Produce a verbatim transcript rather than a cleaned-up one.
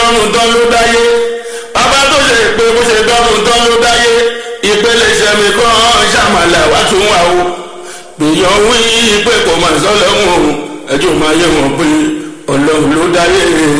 dọ́run tán ló dáyé bàbá tó ṣe pé bó ṣe dọ́run tán ló dáyé ìpele ìṣẹ̀mí kan ṣàmàlà wá tún wà o gbìyàn wí pé kò mà sọ lọ́wọ́ ẹjọ́ máa yẹ wọn pé ọlọ́run ló dáyé.